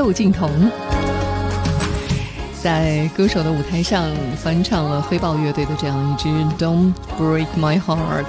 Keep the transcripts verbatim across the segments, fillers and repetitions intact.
窦靖童在歌手的舞台上翻唱了黑豹乐队的这样一支 Don't Break My Heart，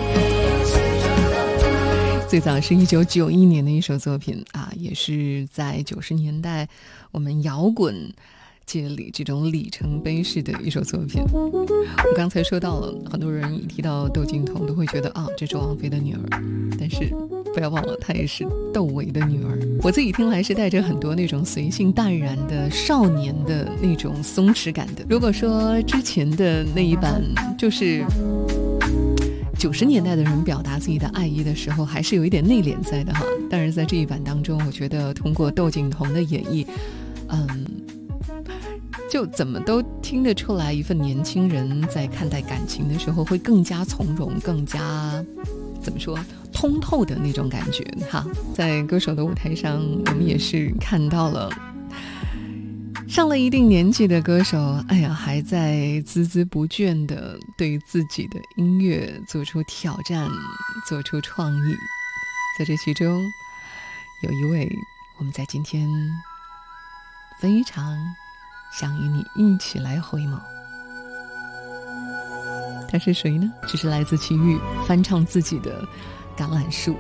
最早是一九九一年的一首作品啊，也是在九十年代我们摇滚界里这种里程碑式的一首作品。我刚才说到了，很多人一提到窦靖童都会觉得啊，这是王菲的女儿，但是不要忘了她也是窦唯的女儿。我自己听来是带着很多那种随性淡然的少年的那种松弛感的。如果说之前的那一版就是九十年代的人表达自己的爱意的时候还是有一点内敛在的哈，但是在这一版当中，我觉得通过窦靖童的演绎，嗯就怎么都听得出来一份年轻人在看待感情的时候会更加从容，更加怎么说通透的那种感觉哈。在歌手的舞台上，我们也是看到了上了一定年纪的歌手，哎呀，还在孜孜不倦地对自己的音乐做出挑战，做出创意。在这其中有一位我们在今天非常想与你一起来回眸，他是谁呢？这是来自齐豫翻唱自己的橄榄树。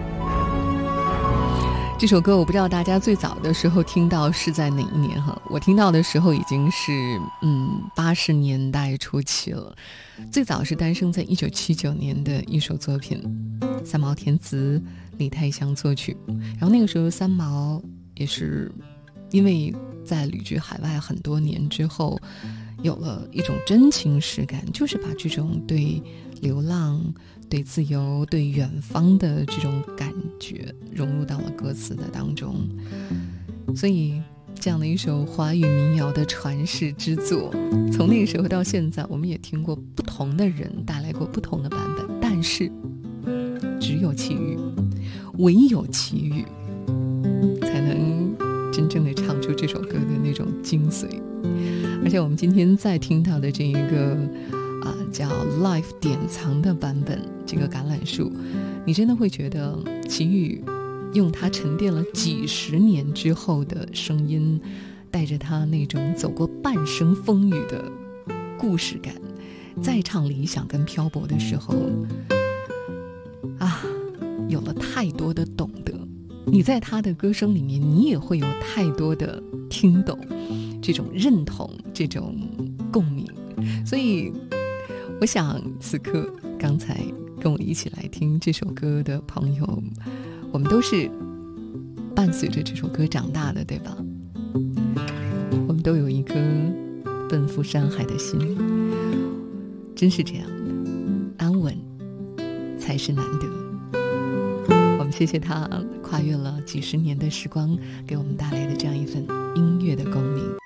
这首歌我不知道大家最早的时候听到是在哪一年哈？我听到的时候已经是嗯八十年代初期了。最早是诞生在一九七九年的一首作品，三毛填词，李泰祥作曲。然后那个时候三毛也是因为在旅居海外很多年之后，有了一种真情实感，就是把这种对流浪、对自由、对远方的这种感觉融入到了歌词的当中。所以这样的一首华语民谣的传世之作，从那个时候到现在，我们也听过不同的人带来过不同的版本，但是只有齐豫，唯有齐豫才能真正的唱出这首歌的那种精髓。而且我们今天再听到的这一个啊叫 Live 典藏的版本，这个橄榄树，你真的会觉得齐豫用他沉淀了几十年之后的声音，带着他那种走过半生风雨的故事感，再唱理想跟漂泊的时候啊，有了太多的懂得。你在他的歌声里面，你也会有太多的听懂，这种认同，这种共鸣。所以我想此刻刚才跟我一起来听这首歌的朋友，我们都是伴随着这首歌长大的，对吧？我们都有一颗奔赴山海的心，真是这样的，安稳才是难得。我们谢谢他跨越了几十年的时光，给我们带来的这样一份音乐的共鸣。